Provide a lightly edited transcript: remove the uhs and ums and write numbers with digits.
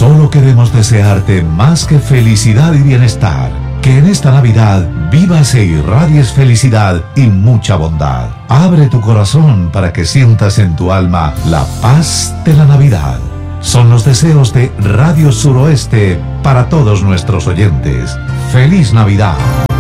Solo queremos desearte más que felicidad y bienestar. Que en esta Navidad vivas e irradies felicidad y mucha bondad. Abre tu corazón para que sientas en tu alma la paz de la Navidad. Son los deseos de Radio Suroeste para todos nuestros oyentes. ¡Feliz Navidad!